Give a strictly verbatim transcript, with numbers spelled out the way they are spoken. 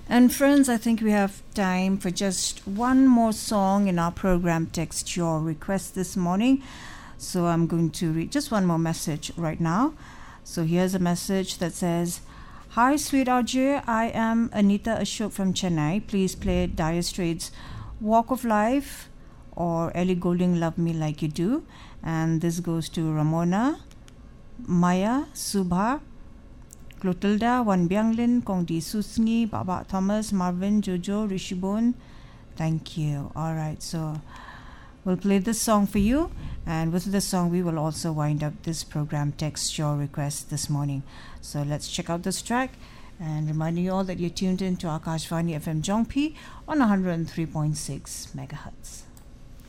And friends, I think we have time for just one more song in our program Text Your Request this morning. So I'm going to read just one more message right now. So here's a message that says, "Hi sweet R J, I am Anita Ashok from Chennai. Please play Dire Straits' Walk of Life or Ellie Goulding Love Me Like You Do." And this goes to Ramona, Maya, Subha, Clotilda, Wan Bianglin, Kongdi Susngi, Baba Thomas, Marvin, Jojo, Rishibon. Thank you. Alright, so we'll play this song for you, and with this song we will also wind up this program Text Your Request this morning. So let's check out this track, and reminding you all that you're tuned in to Akashvani F M Jongpi on one oh three point six megahertz.